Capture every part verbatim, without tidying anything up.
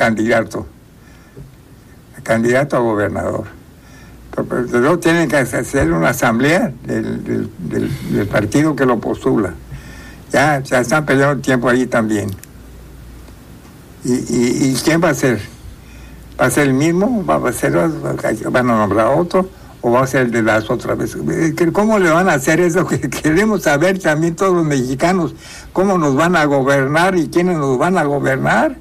candidato, candidato a gobernador. Pero luego tienen que hacer una asamblea del, del, del, del partido que lo postula. Ya, ya están peleando tiempo ahí también. ¿Y, y, y quién va a ser? ¿Va a ser el mismo? ¿Va a ser, van a nombrar a otro? ¿O va a ser el de Lazo otra vez? ¿Cómo le van a hacer eso? Queremos saber también todos los mexicanos cómo nos van a gobernar y quiénes nos van a gobernar.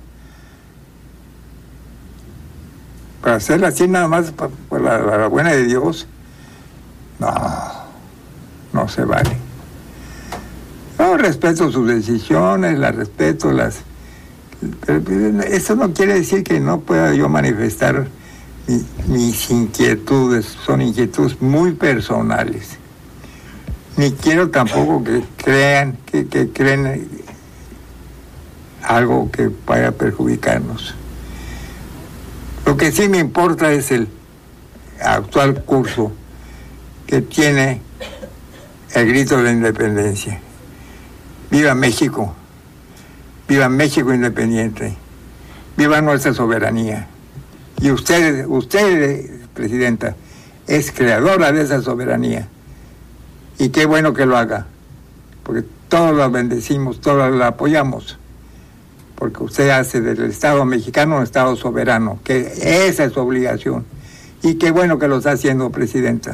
Para hacerlo así nada más por la, la buena de Dios, no, no se vale. Yo respeto sus decisiones, las respeto, las... Pero eso no quiere decir que no pueda yo manifestar mi, mis inquietudes, son inquietudes muy personales. Ni quiero tampoco que crean, que, que creen algo que vaya a perjudicarnos. Lo que sí me importa es el actual curso que tiene el grito de la independencia. ¡Viva México! ¡Viva México independiente! ¡Viva nuestra soberanía! Y usted, usted, Presidenta, es creadora de esa soberanía. Y qué bueno que lo haga, porque todos la bendecimos, todos la apoyamos. Porque usted hace del Estado mexicano un Estado soberano, que esa es su obligación. Y qué bueno que lo está haciendo, Presidenta.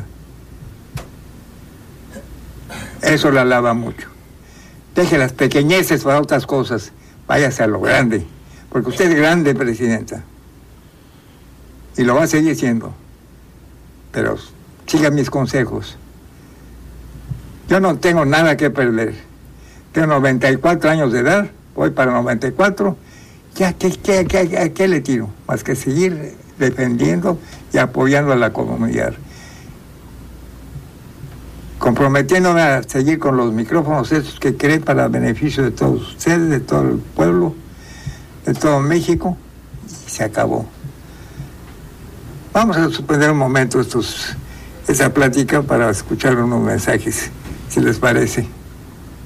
Eso la alaba mucho. Deje las pequeñeces para otras cosas, váyase a lo grande, porque usted es grande, Presidenta. Y lo va a seguir siendo. Pero siga mis consejos. Yo no tengo nada que perder. Tengo noventa y cuatro años de edad. Voy para noventa y cuatro, ya, ¿qué, qué, qué, a qué le tiro? Más que seguir defendiendo y apoyando a la comunidad. Comprometiéndome a seguir con los micrófonos esos que creé para beneficio de todos ustedes, de todo el pueblo, de todo México, y se acabó. Vamos a suspender un momento estos, esa plática para escuchar unos mensajes, si les parece.